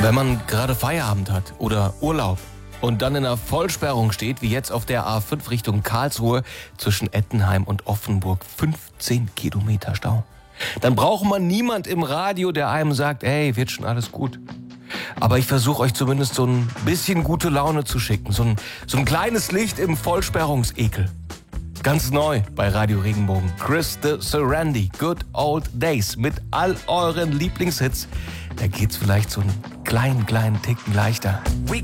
Wenn man gerade Feierabend hat oder Urlaub und dann in einer Vollsperrung steht, wie jetzt auf der A5 Richtung Karlsruhe zwischen Ettenheim und Offenburg, 15 Kilometer Stau, dann braucht man niemand im Radio, der einem sagt, ey, wird schon alles gut. Aber ich versuche euch zumindest so ein bisschen gute Laune zu schicken, so ein kleines Licht im Vollsperrungsekel. Ganz neu bei Radio Regenbogen. Chris the Sarandi, Good Old Days mit all euren Lieblingshits. Da geht's vielleicht so einen kleinen Ticken leichter.